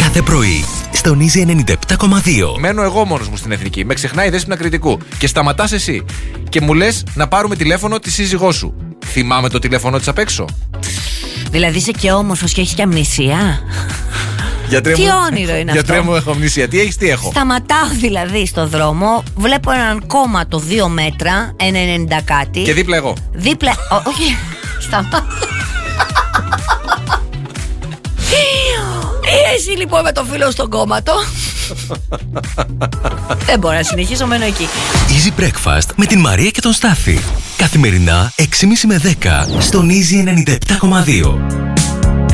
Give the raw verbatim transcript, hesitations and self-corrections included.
Κάθε πρωί στον Easy ενενήντα επτά κόμμα δύο. Μένω εγώ μόνος μου στην εθνική. Με ξεχνάει η Δέσποινα Κρητικού. Και σταματάς εσύ. Και μου λες να πάρουμε τηλέφωνο τη σύζυγό σου. Θυμάμαι το τηλέφωνο της απ' έξω. Δηλαδή είσαι και όμορφος και έχεις και αμνησία. Γιατρέ Τι μου, όνειρο είναι γιατρέ αυτό. μου, έχω αμνησία. Τι έχεις, τι έχω. Σταματάω δηλαδή στο δρόμο, βλέπω έναν κόμματο δύο μέτρα, ένα ενενήντα κάτι. Και δίπλα εγώ. Δίπλα. Ό, όχι. Σταμάτα. Εσύ λοιπόν με το φίλο στον κόμματο. Δεν μπορώ να συνεχίσω, μένω εκεί. Easy Breakfast με την Μαρία και τον Στάθη. Καθημερινά έξι και μισή με δέκα στον Easy ενενήντα επτά κόμμα δύο.